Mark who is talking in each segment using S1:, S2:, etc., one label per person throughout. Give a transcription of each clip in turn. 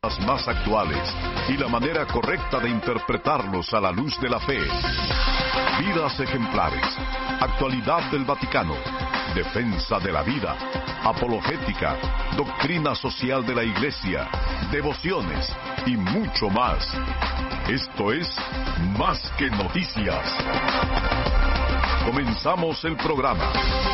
S1: más actuales y la manera correcta de interpretarlos a la luz de la fe. Vidas ejemplares, actualidad del Vaticano, defensa de la vida, apologética, doctrina social de la Iglesia, devociones y mucho más. Esto es Más que Noticias. Comenzamos el programa.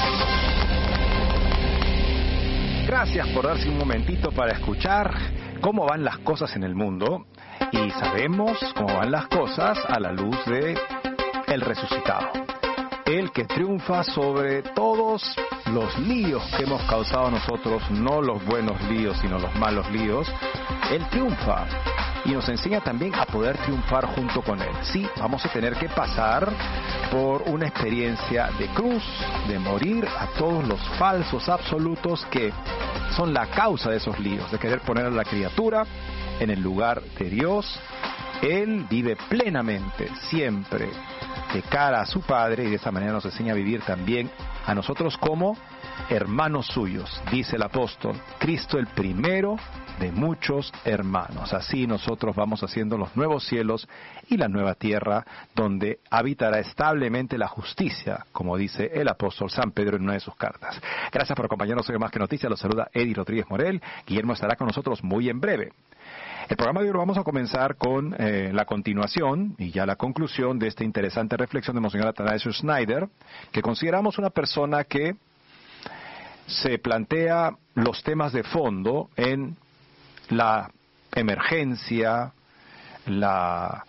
S2: Gracias por darse un momentito para escuchar cómo van las cosas en el mundo, y sabemos cómo van las cosas a la luz de el resucitado, el que triunfa sobre todos los líos que hemos causado nosotros, no los buenos líos sino los malos líos. Él triunfa y nos enseña también a poder triunfar junto con Él. Sí, vamos a tener que pasar por una experiencia de cruz, de morir a todos los falsos absolutos que son la causa de esos líos, de querer poner a la criatura en el lugar de Dios. Él vive plenamente, siempre, de cara a su Padre, y de esa manera nos enseña a vivir también a nosotros como hermanos suyos. Dice el apóstol, Cristo el primero de muchos hermanos. Así nosotros vamos haciendo los nuevos cielos y la nueva tierra, donde habitará establemente la justicia, como dice el apóstol San Pedro en una de sus cartas. Gracias por acompañarnos hoy en Más que Noticias. Los saluda Eddie Rodríguez Morel. Guillermo estará con nosotros muy en breve. El programa de hoy lo vamos a comenzar con la continuación y ya la conclusión de esta interesante reflexión de Monseñor Athanasio Schneider, que consideramos una persona que se plantea los temas de fondo en la emergencia, la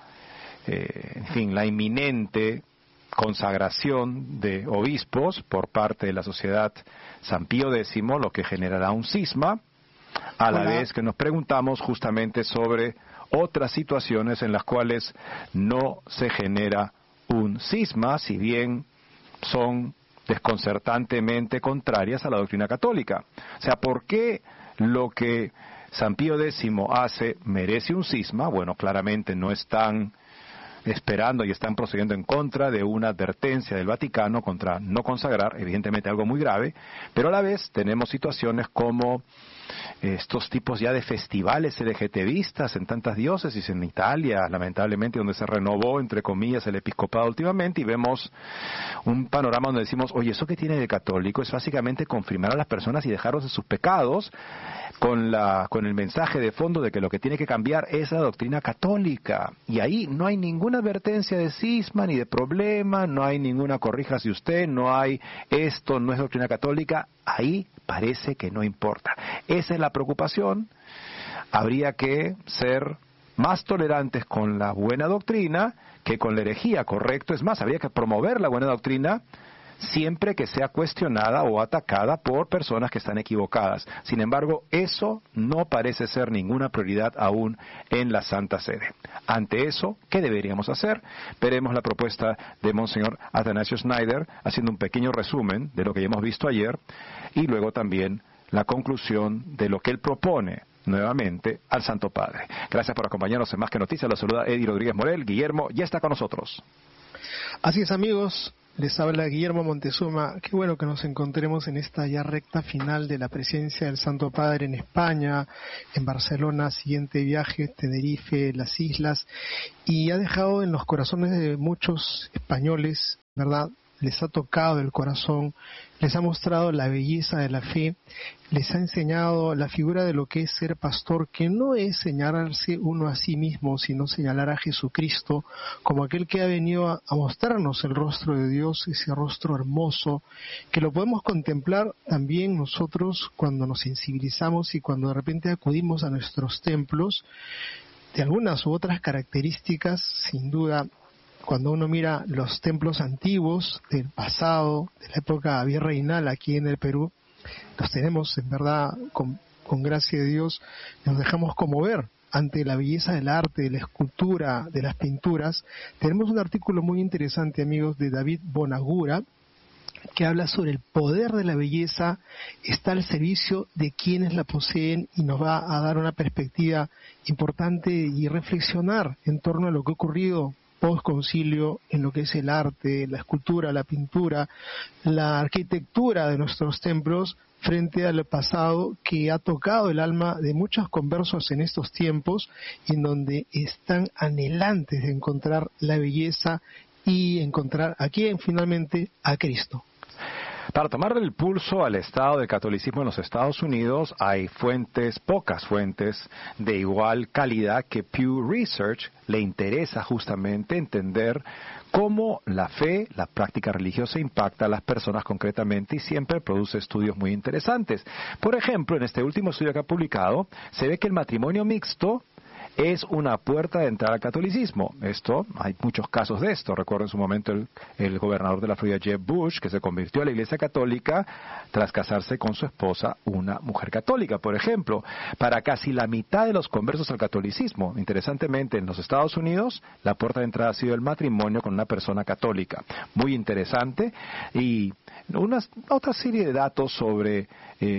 S2: inminente consagración de obispos por parte de la Sociedad San Pío X, lo que generará un cisma, a la vez que nos preguntamos justamente sobre otras situaciones en las cuales no se genera un cisma, si bien son desconcertantemente contrarias a la doctrina católica. O sea, ¿por qué lo que San Pío X hace merece un cisma? Bueno, claramente no están esperando y están procediendo en contra de una advertencia del Vaticano contra no consagrar, evidentemente algo muy grave, pero a la vez tenemos situaciones como estos tipos ya de festivales LGTBistas en tantas diócesis, en Italia, lamentablemente, donde se renovó, entre comillas, el episcopado últimamente, y vemos un panorama donde decimos, oye, ¿eso que tiene de católico? Es básicamente confirmar a las personas y dejarlos de sus pecados, con el mensaje de fondo de que lo que tiene que cambiar es la doctrina católica. Y ahí no hay ninguna advertencia de cisma ni de problema, no hay ninguna corríjase usted, no hay esto, no es doctrina católica. Ahí parece que no importa. Esa es la preocupación. Habría que ser más tolerantes con la buena doctrina que con la herejía, correcto. Es más, habría que promover la buena doctrina siempre que sea cuestionada o atacada por personas que están equivocadas. Sin embargo, eso no parece ser ninguna prioridad aún en la Santa Sede. Ante eso, ¿qué deberíamos hacer? Veremos la propuesta de Monseñor Athanasio Schneider, haciendo un pequeño resumen de lo que ya hemos visto ayer, y luego también la conclusión de lo que él propone nuevamente al Santo Padre. Gracias por acompañarnos en Más que Noticias. Los saluda Eddie Rodríguez Morel. Guillermo ya está con nosotros.
S3: Así es, amigos. Les habla Guillermo Montezuma. Qué bueno que nos encontremos en esta ya recta final de la presencia del Santo Padre en España, en Barcelona, siguiente viaje, Tenerife, las islas, y ha dejado en los corazones de muchos españoles, ¿verdad? Les ha tocado el corazón, les ha mostrado la belleza de la fe, les ha enseñado la figura de lo que es ser pastor, que no es señalarse uno a sí mismo, sino señalar a Jesucristo como aquel que ha venido a mostrarnos el rostro de Dios, ese rostro hermoso, que lo podemos contemplar también nosotros cuando nos sensibilizamos y cuando de repente acudimos a nuestros templos, de algunas u otras características, sin duda. Cuando uno mira los templos antiguos del pasado, de la época virreinal aquí en el Perú, los tenemos en verdad con gracia de Dios, nos dejamos conmover ante la belleza del arte, de la escultura, de las pinturas. Tenemos un artículo muy interesante, amigos, de David Bonagura, que habla sobre el poder de la belleza, está al servicio de quienes la poseen, y nos va a dar una perspectiva importante y reflexionar en torno a lo que ha ocurrido post-concilio en lo que es el arte, la escultura, la pintura, la arquitectura de nuestros templos frente al pasado que ha tocado el alma de muchos conversos en estos tiempos, en donde están anhelantes de encontrar la belleza y encontrar aquí finalmente a Cristo.
S2: Para tomarle el pulso al estado del catolicismo en los Estados Unidos hay pocas fuentes de igual calidad que Pew Research. Le interesa justamente entender cómo la fe, la práctica religiosa impacta a las personas concretamente y siempre produce estudios muy interesantes. Por ejemplo, en este último estudio que ha publicado, se ve que el matrimonio mixto es una puerta de entrada al catolicismo. Hay muchos casos de esto. Recuerdo en su momento el gobernador de la Florida, Jeb Bush, que se convirtió a la Iglesia Católica tras casarse con su esposa, una mujer católica, por ejemplo. Para casi la mitad de los conversos al catolicismo, interesantemente, en los Estados Unidos, la puerta de entrada ha sido el matrimonio con una persona católica. Muy interesante. Y otra serie de datos sobre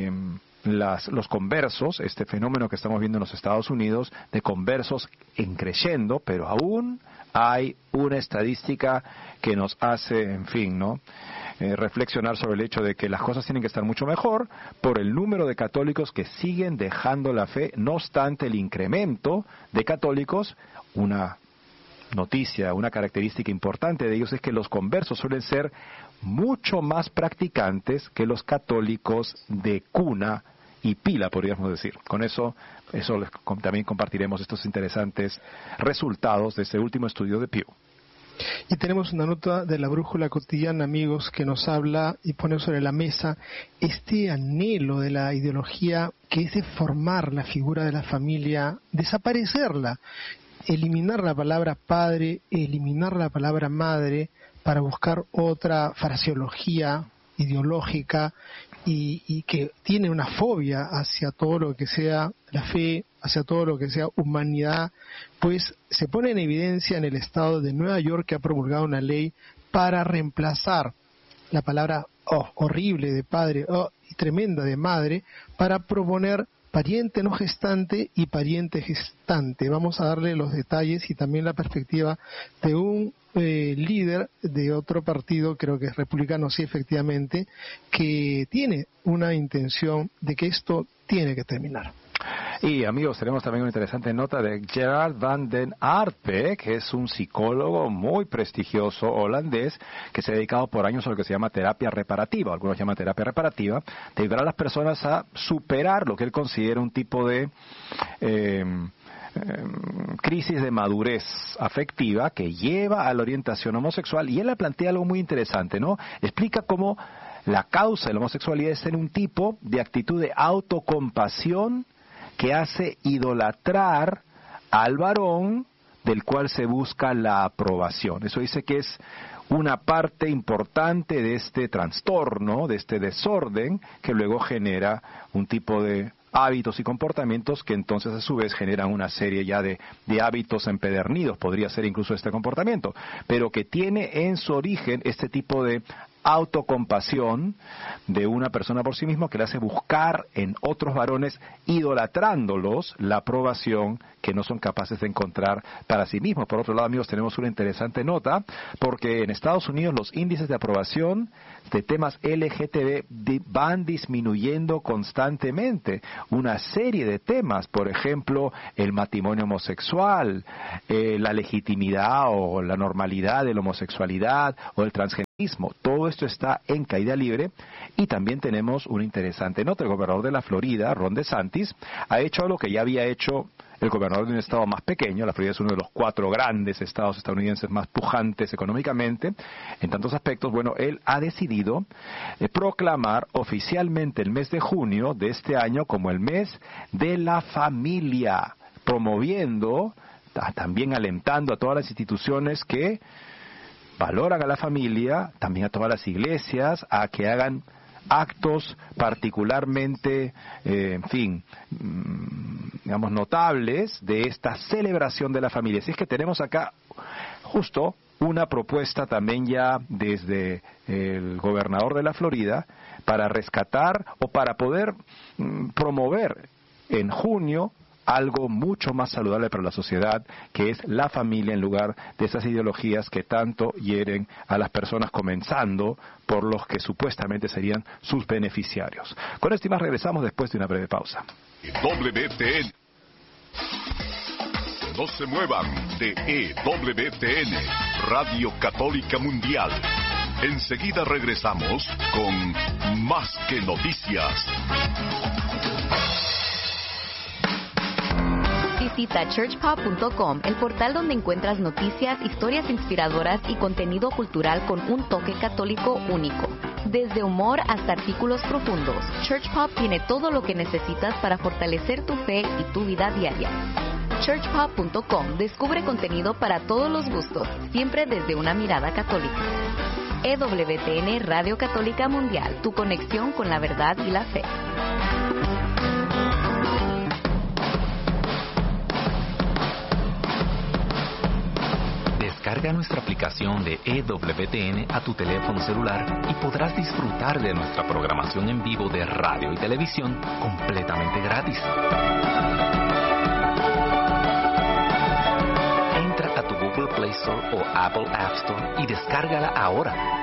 S2: los conversos, este fenómeno que estamos viendo en los Estados Unidos de conversos creciendo, pero aún hay una estadística que nos hace, reflexionar sobre el hecho de que las cosas tienen que estar mucho mejor por el número de católicos que siguen dejando la fe. No obstante el incremento de católicos, una característica importante de ellos es que los conversos suelen ser mucho más practicantes que los católicos de cuna y pila, podríamos decir. Con eso también compartiremos estos interesantes resultados de este último estudio de Pew.
S3: Y tenemos una nota de la Brújula Cotidiana, amigos, que nos habla y pone sobre la mesa este anhelo de la ideología que es de formar la figura de la familia, desaparecerla, eliminar la palabra padre, eliminar la palabra madre, para buscar otra fraseología ideológica y que tiene una fobia hacia todo lo que sea la fe, hacia todo lo que sea humanidad, pues se pone en evidencia en el estado de Nueva York, que ha promulgado una ley para reemplazar la palabra horrible de padre y tremenda de madre, para proponer pariente no gestante y pariente gestante. Vamos a darle los detalles y también la perspectiva de un líder de otro partido, creo que es republicano, sí, efectivamente, que tiene una intención de que esto tiene que terminar.
S2: Y amigos, tenemos también una interesante nota de Gerard van den Aarde, que es un psicólogo muy prestigioso holandés que se ha dedicado por años a lo que se llama terapia reparativa, algunos llaman terapia reparativa, de ayudar a las personas a superar lo que él considera un tipo de crisis de madurez afectiva que lleva a la orientación homosexual. Y él plantea algo muy interesante, ¿no? Explica cómo la causa de la homosexualidad es en un tipo de actitud de autocompasión que hace idolatrar al varón del cual se busca la aprobación. Eso dice que es una parte importante de este trastorno, de este desorden, que luego genera un tipo de hábitos y comportamientos que entonces a su vez generan una serie ya de hábitos empedernidos, podría ser incluso este comportamiento, pero que tiene en su origen este tipo de autocompasión de una persona por sí mismo que le hace buscar en otros varones, idolatrándolos, la aprobación que no son capaces de encontrar para sí mismos. Por otro lado, amigos, tenemos una interesante nota, porque en Estados Unidos los índices de aprobación de temas LGTB van disminuyendo constantemente. Una serie de temas, por ejemplo, el matrimonio homosexual, la legitimidad o la normalidad de la homosexualidad o el transgenerismo, todo esto está en caída libre. Y también tenemos una interesante nota. El gobernador de la Florida, Ron DeSantis, ha hecho algo que ya había hecho el gobernador de un estado más pequeño. La Florida es uno de los 4 grandes estados estadounidenses más pujantes económicamente en tantos aspectos. Bueno, él ha decidido proclamar oficialmente el mes de junio de este año como el mes de la familia, promoviendo, también alentando a todas las instituciones que valoran a la familia, también a todas las iglesias, a que hagan actos particularmente, notables de esta celebración de la familia. Así es que tenemos acá justo una propuesta también ya desde el gobernador de la Florida para rescatar o para poder promover en junio algo mucho más saludable para la sociedad, que es la familia, en lugar de esas ideologías que tanto hieren a las personas, comenzando por los que supuestamente serían sus beneficiarios. Con esto y más regresamos después de una breve pausa.
S1: EWTN. No se muevan de EWTN, Radio Católica Mundial. Enseguida regresamos con Más que Noticias.
S4: Visita churchpop.com, el portal donde encuentras noticias, historias inspiradoras y contenido cultural con un toque católico único. Desde humor hasta artículos profundos, Churchpop tiene todo lo que necesitas para fortalecer tu fe y tu vida diaria. churchpop.com descubre contenido para todos los gustos, siempre desde una mirada católica. EWTN Radio Católica Mundial, tu conexión con la verdad y la fe.
S5: Descarga nuestra aplicación de EWTN a tu teléfono celular y podrás disfrutar de nuestra programación en vivo de radio y televisión completamente gratis. Entra a tu Google Play Store o Apple App Store y descárgala ahora.